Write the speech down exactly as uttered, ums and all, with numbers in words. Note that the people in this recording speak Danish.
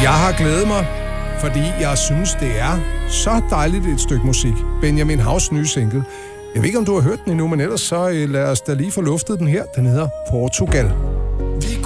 Jeg har glædet mig, fordi jeg synes, det er så dejligt et stykke musik. Benjamin Haus' nye single. Jeg ved ikke, om du har hørt den endnu, men ellers så lad os da lige få luftet den her. Den hedder Portugal.